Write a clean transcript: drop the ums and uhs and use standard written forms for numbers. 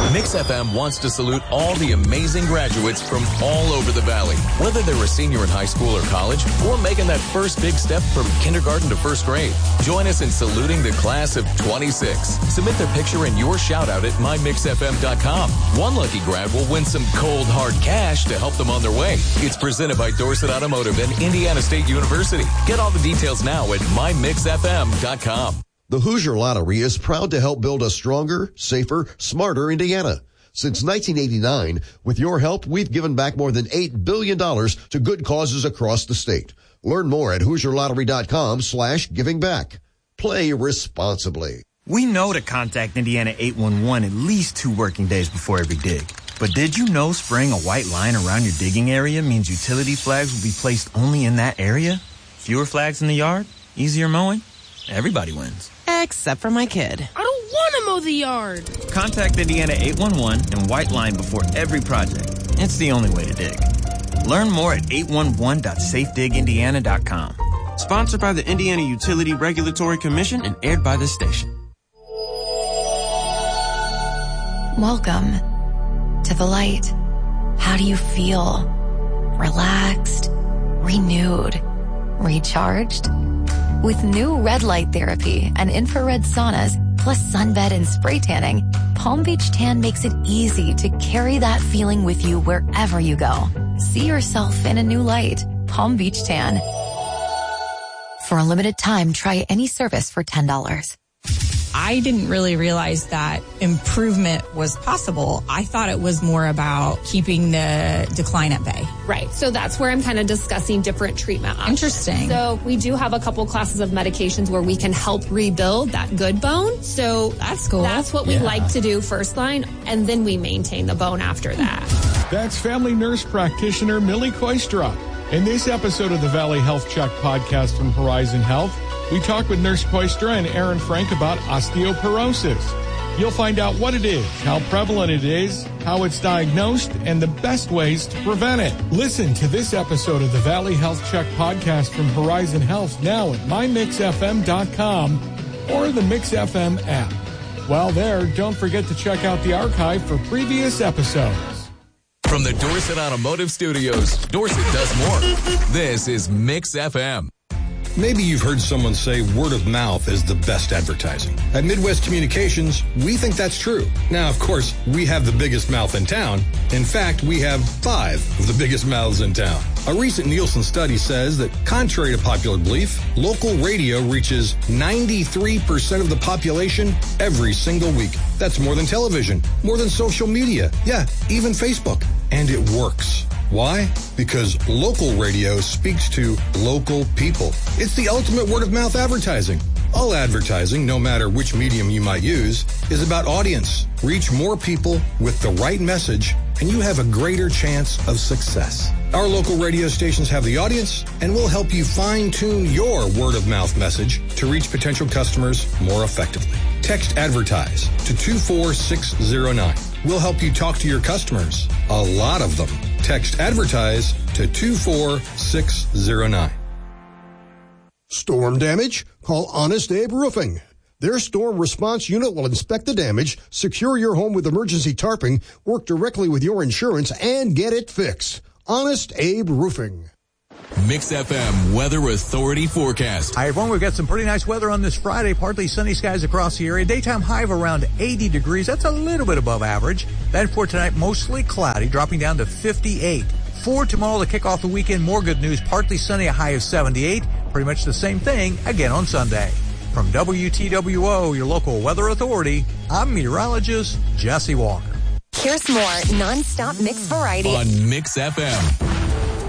Mix FM wants to salute all the amazing graduates from all over the Valley. Whether they're a senior in high school or college, or making that first big step from kindergarten to first grade, join us in saluting the class of 26. Submit their picture and your shout-out at mymixfm.com. One lucky grad will win some cold, hard cash to help them on their way. It's presented by Dorset Automotive and Indiana State University. Get all the details now at mymixfm.com. The Hoosier Lottery is proud to help build a stronger, safer, smarter Indiana. Since 1989, with your help, we've given back more than $8 billion to good causes across the state. Learn more at HoosierLottery.com/givingback. Play responsibly. We know to contact Indiana 811 at least 2 working days before every dig. But did you know spraying a white line around your digging area means utility flags will be placed only in that area? Fewer flags in the yard? Easier mowing? Everybody wins. Except for my kid. I don't want to mow the yard. Contact Indiana 811 and white line before every project. It's the only way to dig. Learn more at 811.safedigindiana.com. Sponsored by the Indiana Utility Regulatory Commission and aired by this station. Welcome to the light. How do you feel? Relaxed? Renewed? Recharged? With new red light therapy and infrared saunas, plus sunbed and spray tanning, Palm Beach Tan makes it easy to carry that feeling with you wherever you go. See yourself in a new light. Palm Beach Tan. For a limited time, try any service for $10. I didn't really realize that improvement was possible. I thought it was more about keeping the decline at bay. Right. So that's where I'm kind of discussing different treatment options. Interesting. So we do have a couple classes of medications where we can help rebuild that good bone. So that's cool. That's what we like to do first line, and then we maintain the bone after that. That's family nurse practitioner Millie Koistra. In this episode of the Valley Health Check podcast from Horizon Health, we talk with Nurse Koistra and Aaron Frank about osteoporosis. You'll find out what it is, how prevalent it is, how it's diagnosed, and the best ways to prevent it. Listen to this episode of the Valley Health Check podcast from Horizon Health now at mymixfm.com or the Mix FM app. While there, don't forget to check out the archive for previous episodes. From the Dorset Automotive Studios, Dorset does more. This is Mix FM. Maybe you've heard someone say word of mouth is the best advertising. At Midwest Communications, we think that's true. Now, of course, we have the biggest mouth in town. In fact, we have 5 of the biggest mouths in town. A recent Nielsen study says that, contrary to popular belief, local radio reaches 93% of the population every single week. That's more than television, more than social media, yeah, even Facebook. And it works. Why? Because local radio speaks to local people. It's the ultimate word-of-mouth advertising. All advertising, no matter which medium you might use, is about audience. Reach more people with the right message, and you have a greater chance of success. Our local radio stations have the audience, and we'll help you fine-tune your word-of-mouth message to reach potential customers more effectively. Text ADVERTISE to 24609. We'll help you talk to your customers, a lot of them. Text ADVERTISE to 24609. Storm damage? Call Honest Abe Roofing. Their storm response unit will inspect the damage, secure your home with emergency tarping, work directly with your insurance, and get it fixed. Honest Abe Roofing. Mix FM Weather Authority forecast. Hi, everyone. We've got some pretty nice weather on this Friday. Partly sunny skies across the area. Daytime high of around 80 degrees. That's a little bit above average. Then for tonight, mostly cloudy, dropping down to 58. For tomorrow, to kick off the weekend, more good news. Partly sunny, a high of 78. Pretty much the same thing again on Sunday. From WTWO, your local weather authority, I'm meteorologist Jesse Walker. Here's more non-stop mix variety on Mix FM.